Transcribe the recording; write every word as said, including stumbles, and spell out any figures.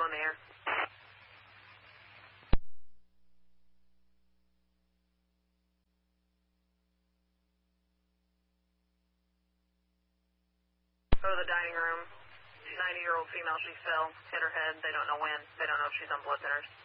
on the air. Go to the dining room. ninety-year-old female, she fell, hit her head. They don't know when. They don't know if she's on blood thinners.